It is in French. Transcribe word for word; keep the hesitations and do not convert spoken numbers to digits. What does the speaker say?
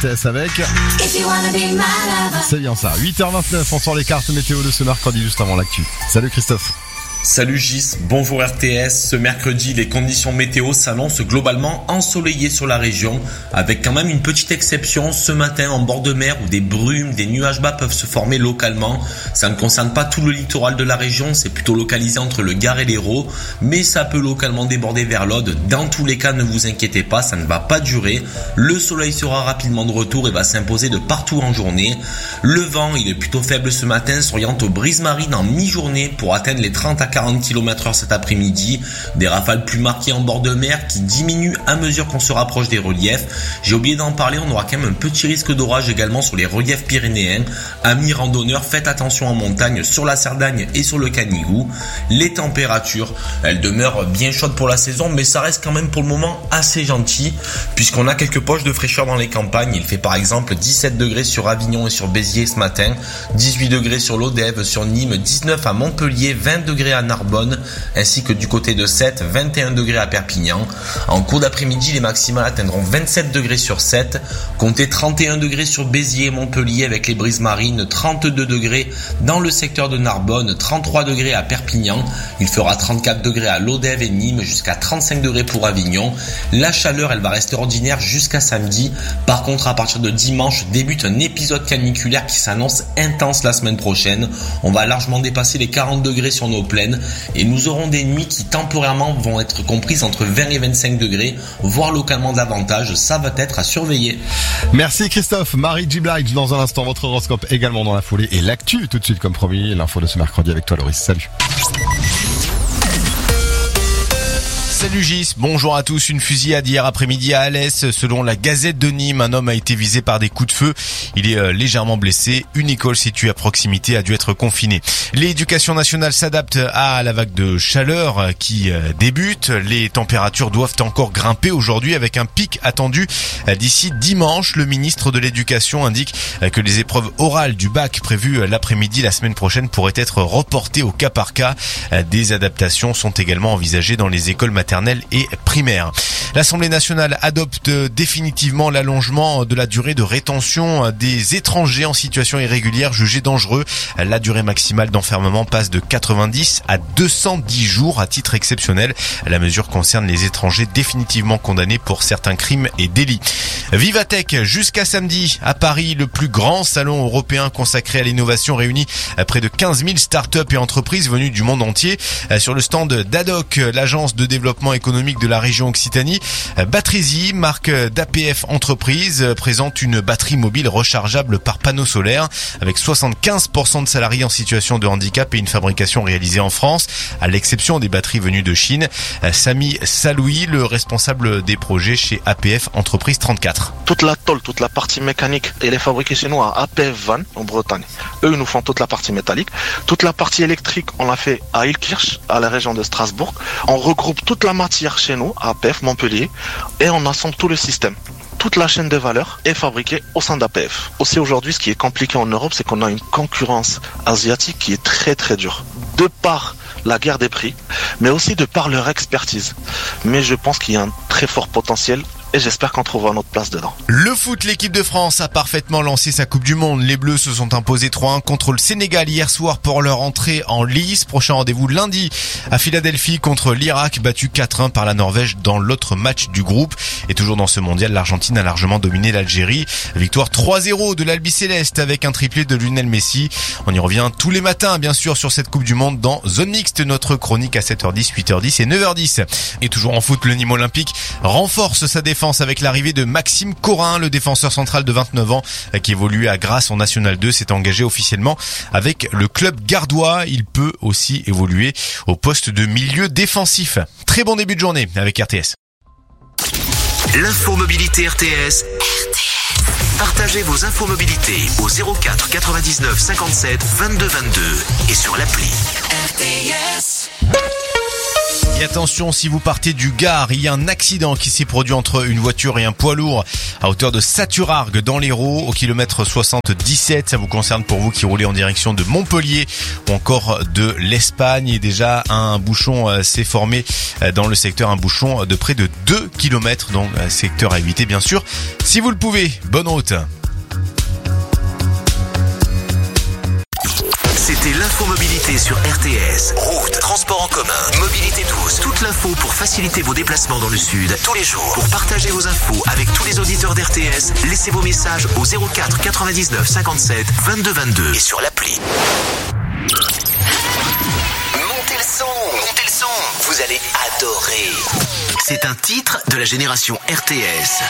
T S avec. C'est bien ça. huit heures vingt-neuf, on sort les cartes météo de ce mercredi juste avant l'actu. Salut Christophe. Salut Gis, bonjour R T S. Ce mercredi, les conditions météo s'annoncent globalement ensoleillées sur la région, avec quand même une petite exception ce matin en bord de mer où des brumes, des nuages bas peuvent se former localement. Ça ne concerne pas tout le littoral de la région, c'est plutôt localisé entre le Gard et l'Hérault, mais ça peut localement déborder vers l'Aude. Dans tous les cas, ne vous inquiétez pas, ça ne va pas durer. Le soleil sera rapidement de retour et va s'imposer de partout en journée. Le vent, il est plutôt faible ce matin, s'oriente aux brises marines en mi-journée pour atteindre les trente à quarante kilomètres heure cet après-midi. Des rafales plus marquées en bord de mer qui diminuent à mesure qu'on se rapproche des reliefs. J'ai oublié d'en parler, on aura quand même un petit risque d'orage également sur les reliefs pyrénéens. Amis randonneurs, faites attention en montagne sur la Cerdagne et sur le Canigou. Les températures, elles demeurent bien chaudes pour la saison, mais ça reste quand même pour le moment assez gentil puisqu'on a quelques poches de fraîcheur dans les campagnes. Il fait par exemple dix-sept degrés sur Avignon et sur Béziers ce matin, dix-huit degrés sur l'Odève, sur Nîmes, dix-neuf à Montpellier, vingt degrés à Narbonne, ainsi que du côté de Sète, vingt et un degrés à Perpignan. En cours d'après-midi, les maximales atteindront vingt-sept degrés sur Sète, comptez trente et un degrés sur Béziers et Montpellier avec les brises marines, trente-deux degrés dans le secteur de Narbonne, trente-trois degrés à Perpignan, il fera trente-quatre degrés à l'Odève et Nîmes, jusqu'à trente-cinq degrés pour Avignon. La chaleur, elle va rester ordinaire jusqu'à samedi. Par contre, à partir de dimanche, débute un épisode caniculaire qui s'annonce intense la semaine prochaine. On va largement dépasser les quarante degrés sur nos plaines et nous aurons des nuits qui temporairement vont être comprises entre vingt et vingt-cinq degrés, voire localement davantage. Ça va être à surveiller. Merci Christophe. Marie G. Blige dans un instant, votre horoscope également dans la foulée et l'actu tout de suite comme promis, l'info de ce mercredi avec toi Loris. Salut. Salut Gis, bonjour à tous. Une fusillade hier après-midi à Alès. Selon la Gazette de Nîmes, un homme a été visé par des coups de feu. Il est légèrement blessé. Une école située à proximité a dû être confinée. L'éducation nationale s'adapte à la vague de chaleur qui débute. Les températures doivent encore grimper aujourd'hui avec un pic attendu d'ici dimanche. Le ministre de l'Éducation indique que les épreuves orales du bac prévues l'après-midi la semaine prochaine pourraient être reportées au cas par cas. Des adaptations sont également envisagées dans les écoles maternelles et primaire. L'Assemblée nationale adopte définitivement l'allongement de la durée de rétention des étrangers en situation irrégulière jugés dangereux. La durée maximale d'enfermement passe de quatre-vingt-dix à deux cent dix jours à titre exceptionnel. La mesure concerne les étrangers définitivement condamnés pour certains crimes et délits. Vivatech jusqu'à samedi à Paris, le plus grand salon européen consacré à l'innovation réunit près de quinze mille startups et entreprises venues du monde entier. Sur le stand d'Adoc, l'agence de développement économique de la région Occitanie, Batterisy, marque d'A P F Entreprises, présente une batterie mobile rechargeable par panneau solaire avec soixante-quinze pour cent de salariés en situation de handicap et une fabrication réalisée en France, à l'exception des batteries venues de Chine. Samy Saloui, le responsable des projets chez A P F Entreprises trente-quatre. Toute la tôle, toute la partie mécanique, elle est fabriquée chez nous à A P F Van en Bretagne. Eux, ils nous font toute la partie métallique. Toute la partie électrique, on l'a fait à Ilkirch, à la région de Strasbourg. On regroupe toute la matière chez nous, à A P F Montpellier, et on assemble tout le système. Toute la chaîne de valeur est fabriquée au sein d'A P F. Aussi aujourd'hui, ce qui est compliqué en Europe, c'est qu'on a une concurrence asiatique qui est très très dure. De par la guerre des prix, mais aussi de par leur expertise. Mais je pense qu'il y a un très fort potentiel et j'espère qu'on trouvera notre place dedans. Le foot, l'équipe de France a parfaitement lancé sa Coupe du Monde. Les Bleus se sont imposés trois un contre le Sénégal hier soir pour leur entrée en lice. Prochain rendez-vous lundi à Philadelphie contre l'Irak, battu quatre un par la Norvège dans l'autre match du groupe. Et toujours dans ce mondial, l'Argentine a largement dominé l'Algérie. Victoire trois zéro de l'Albi Céleste avec un triplé de Lionel Messi. On y revient tous les matins, bien sûr, sur cette Coupe du Monde dans Zone Mixte, notre chronique à sept heures dix, huit heures dix et neuf heures dix. Et toujours en foot, le Nîmes Olympique renforce sa défense avec l'arrivée de Maxime Corin, le défenseur central de vingt-neuf ans qui évolue à Grasse en National deux, s'est engagé officiellement avec le club gardois. Il peut aussi évoluer au poste de milieu défensif. Très bon début de journée avec R T S. L'info mobilité R T S. R T S. Partagez vos infos mobilité au zéro quatre quatre-vingt-dix-neuf cinquante-sept vingt-deux vingt-deux et sur l'appli. R T S. Et attention, si vous partez du Gard, il y a un accident qui s'est produit entre une voiture et un poids lourd à hauteur de Saturargues dans l'Hérault au kilomètre soixante-dix-sept. Ça vous concerne pour vous qui roulez en direction de Montpellier ou encore de l'Espagne. Et déjà, un bouchon s'est formé dans le secteur, un bouchon de près de deux kilomètres. Donc, secteur à éviter bien sûr. Si vous le pouvez, bonne route. C'était l'infomobilité sur R T S. Route, transport en commun, mobilité douce. Toute l'info pour faciliter vos déplacements dans le sud tous les jours. Pour partager vos infos avec tous les auditeurs d'R T S, laissez vos messages au zéro quatre quatre-vingt-dix-neuf cinquante-sept vingt-deux vingt-deux et sur l'appli. Montez le son, montez le son. Vous allez adorer. C'est un titre de la génération R T S.